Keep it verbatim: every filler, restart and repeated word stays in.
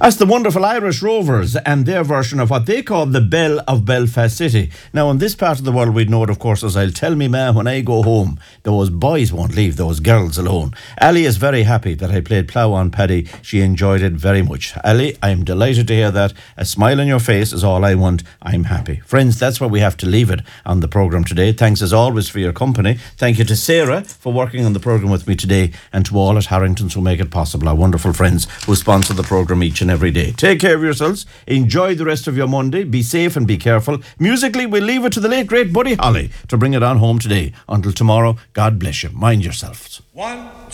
That's the wonderful Irish Rovers and their version of what they call the Belle of Belfast City. Now, in this part of the world, we'd know it, of course, as I'll tell me ma when I go home, those boys won't leave those girls alone. Ali is very happy that I played Plough on Paddy. She enjoyed it very much. Ali, I'm delighted to hear that. A smile on your face is all I want. I'm happy. Friends, that's where we have to leave it on the programme today. Thanks as always for your company. Thank you to Sarah for working on the programme with me today, and to all at Harrington's who make it possible, our wonderful friends who sponsor the programme each and every day. Take care of yourselves. Enjoy the rest of your Monday. Be safe and be careful. Musically, we'll leave it to the late, great Buddy Holly to bring it on home today. Until tomorrow, God bless you. Mind yourselves. One, two.